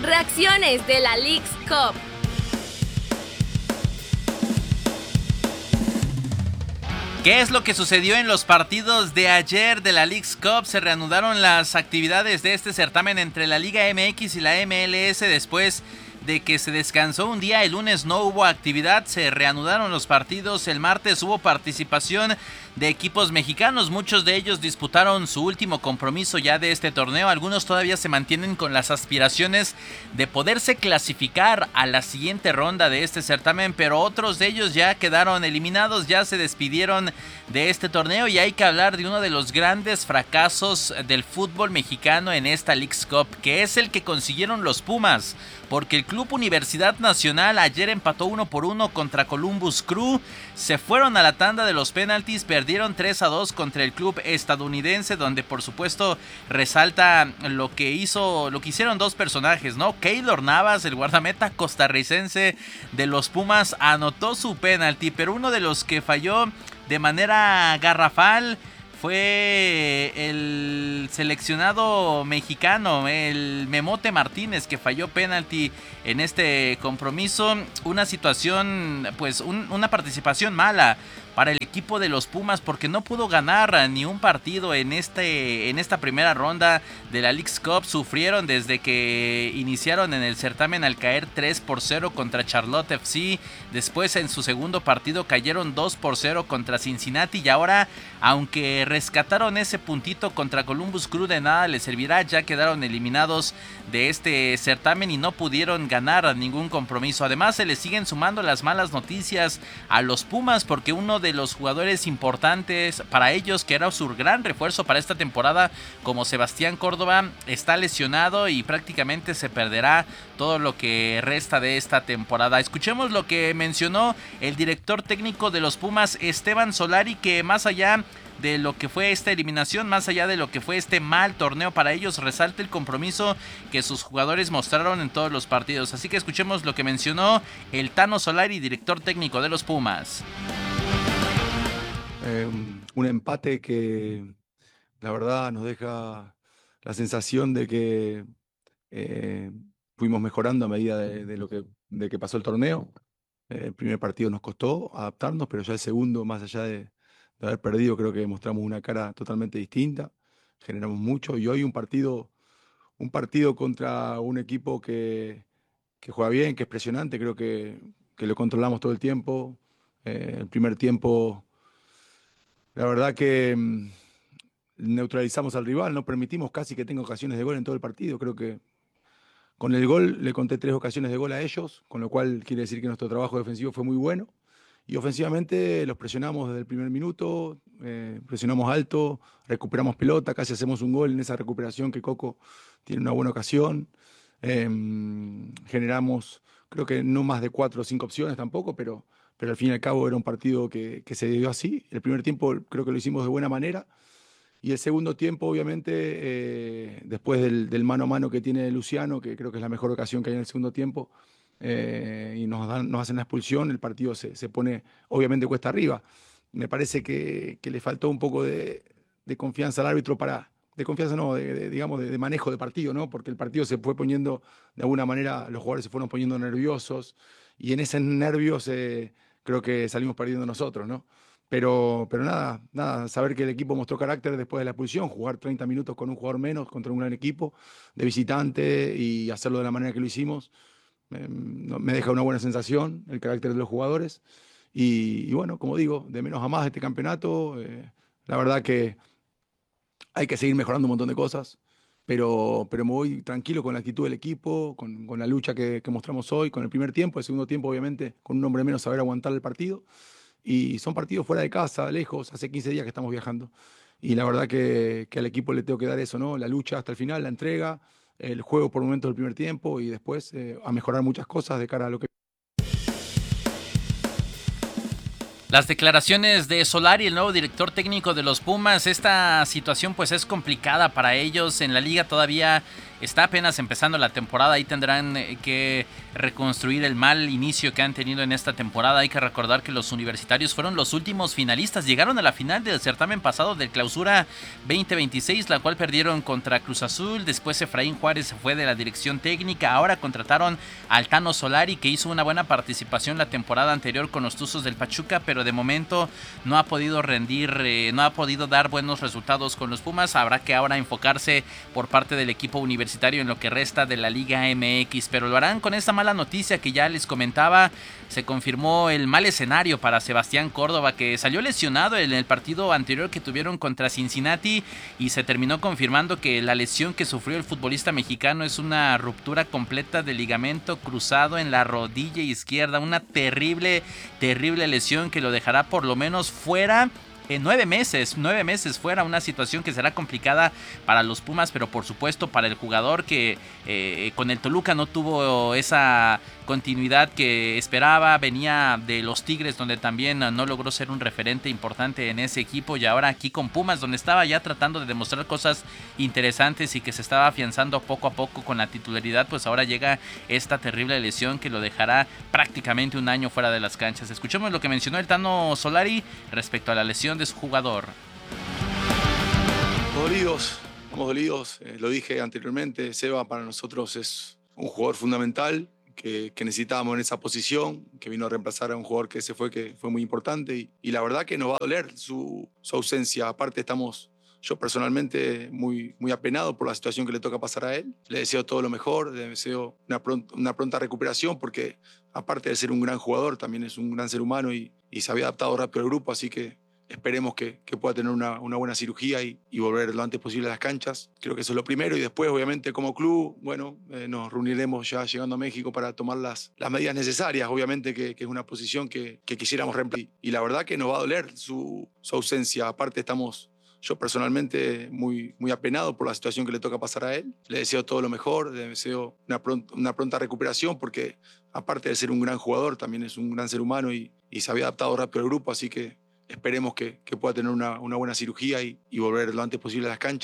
Reacciones de la Leagues Cup. ¿Qué es lo que sucedió en los partidos de ayer de la Leagues Cup? Se reanudaron las actividades de este certamen entre la Liga MX y la MLS después de que se descansó un día. El lunes no hubo actividad, se reanudaron los partidos. El martes hubo participación de equipos mexicanos, muchos de ellos disputaron su último compromiso ya de este torneo. Algunos todavía se mantienen con las aspiraciones de poderse clasificar a la siguiente ronda de este certamen, pero otros de ellos ya quedaron eliminados, ya se despidieron de este torneo. Y hay que hablar de uno de los grandes fracasos del fútbol mexicano en esta Leagues Cup, que es el que consiguieron los Pumas, porque el Club Universidad Nacional ayer empató 1-1 contra Columbus Crew. Se fueron a la tanda de los penaltis, perdieron 3-2 contra el club estadounidense, donde por supuesto resalta lo que hicieron dos personajes, ¿no? Keylor Navas, el guardameta costarricense de los Pumas, anotó su penalti, pero uno de los que falló de manera garrafal fue el seleccionado mexicano, el Memote Martínez, que falló penalti en este compromiso. Una situación, pues una participación mala para el equipo de los Pumas, porque no pudo ganar ni un partido en esta primera ronda de la Leagues Cup. Sufrieron desde que iniciaron en el certamen al caer 3-0 contra Charlotte FC. Después en su segundo partido cayeron 2-0 contra Cincinnati, y ahora, aunque rescataron ese puntito contra Columbus Crew, de nada les servirá, ya quedaron eliminados de este certamen y no pudieron ganar ningún compromiso. Además, se les siguen sumando las malas noticias a los Pumas, porque uno de los jugadores importantes para ellos, que era su gran refuerzo para esta temporada, como Sebastián Córdoba, está lesionado y prácticamente se perderá todo lo que resta de esta temporada. Escuchemos lo que mencionó el director técnico de los Pumas, Esteban Solari, que más allá de lo que fue esta eliminación, más allá de lo que fue este mal torneo para ellos, resalta el compromiso que sus jugadores mostraron en todos los partidos. Así que escuchemos lo que mencionó el Tano Solari, director técnico de los Pumas. Un empate que la verdad nos deja la sensación de que fuimos mejorando a medida de que pasó el torneo. El primer partido nos costó adaptarnos, pero ya el segundo, más allá de haber perdido, creo que mostramos una cara totalmente distinta, generamos mucho, y hoy un partido contra un equipo que juega bien, que es presionante, creo que lo controlamos todo el tiempo. El primer tiempo, la verdad que neutralizamos al rival, no permitimos casi que tenga ocasiones de gol en todo el partido. Creo que con el gol le conté 3 ocasiones de gol a ellos, con lo cual quiere decir que nuestro trabajo defensivo fue muy bueno. Y ofensivamente los presionamos desde el primer minuto, presionamos alto, recuperamos pelota, casi hacemos un gol en esa recuperación que Coco tiene una buena ocasión. Generamos, creo que no más de 4 o 5 opciones tampoco, pero al fin y al cabo era un partido que se dio así. El primer tiempo creo que lo hicimos de buena manera, y el segundo tiempo, obviamente, después del mano a mano que tiene Luciano, que creo que es la mejor ocasión que hay en el segundo tiempo, y nos hacen la expulsión, el partido se pone, obviamente, cuesta arriba. Me parece que le faltó un poco de confianza al árbitro de confianza no, digamos, de manejo de partido, ¿no? Porque el partido se fue poniendo, de alguna manera, los jugadores se fueron poniendo nerviosos, y en esos nervios creo que salimos perdiendo nosotros, ¿no? Pero nada, saber que el equipo mostró carácter después de la expulsión, jugar 30 minutos con un jugador menos contra un gran equipo de visitante y hacerlo de la manera que lo hicimos, me deja una buena sensación, el carácter de los jugadores. Y bueno, como digo, de menos a más de este campeonato, la verdad que hay que seguir mejorando un montón de cosas, pero me voy tranquilo con la actitud del equipo, con la lucha que mostramos hoy, con el primer tiempo. El segundo tiempo, obviamente, con un hombre menos, saber aguantar el partido. Y son partidos fuera de casa, lejos, hace 15 días que estamos viajando. Y la verdad que al equipo le tengo que dar eso, ¿no? La lucha hasta el final, la entrega, el juego por momentos del primer tiempo, y después a mejorar muchas cosas de cara a lo que... Las declaraciones de Solari, el nuevo director técnico de los Pumas. Esta situación pues es complicada para ellos. En la liga todavía está apenas empezando la temporada, ahí tendrán que reconstruir el mal inicio que han tenido en esta temporada. Hay que recordar que los universitarios fueron los últimos finalistas, llegaron a la final del certamen pasado del Clausura 2026, la cual perdieron contra Cruz Azul. Después Efraín Juárez se fue de la dirección técnica, ahora contrataron al Tano Solari, que hizo una buena participación la temporada anterior con los Tuzos del Pachuca, pero de momento no ha podido rendir, no ha podido dar buenos resultados con los Pumas. Habrá que ahora enfocarse por parte del equipo universitario en lo que resta de la Liga MX, pero lo harán con esta mala noticia que ya les comentaba. Se confirmó el mal escenario para Sebastián Córdoba, que salió lesionado en el partido anterior que tuvieron contra Cincinnati, y se terminó confirmando que la lesión que sufrió el futbolista mexicano es una ruptura completa del ligamento cruzado en la rodilla izquierda, una terrible lesión que lo dejará por lo menos fuera en 9 meses fuera, una situación que será complicada para los Pumas, pero por supuesto para el jugador que con el Toluca no tuvo esa continuidad que esperaba. Venía de los Tigres, donde también no logró ser un referente importante en ese equipo, y ahora aquí con Pumas, donde estaba ya tratando de demostrar cosas interesantes y que se estaba afianzando poco a poco con la titularidad, pues ahora llega esta terrible lesión que lo dejará prácticamente un año fuera de las canchas. Escuchemos lo que mencionó el Tano Solari respecto a la lesión de su jugador. Estamos dolidos, lo dije anteriormente, Seba para nosotros es un jugador fundamental que necesitábamos en esa posición, que vino a reemplazar a un jugador que se fue, que fue muy importante, y la verdad que nos va a doler su ausencia. Aparte yo personalmente muy apenado por la situación que le toca pasar a él. Le deseo todo lo mejor, le deseo una pronta recuperación, porque aparte de ser un gran jugador, también es un gran ser humano y se había adaptado rápido al grupo, así que esperemos que pueda tener una buena cirugía y volver lo antes posible a las canchas. Creo que eso es lo primero, y después obviamente como club, nos reuniremos ya llegando a México para tomar las medidas necesarias. Obviamente que es una posición que quisiéramos reemplazar, y la verdad que nos va a doler su ausencia. Aparte yo personalmente muy apenado por la situación que le toca pasar a él. Le deseo todo lo mejor, le deseo una pronta recuperación, porque aparte de ser un gran jugador, también es un gran ser humano y se había adaptado rápido al grupo, así que esperemos que pueda tener una buena cirugía y volver lo antes posible a las canchas.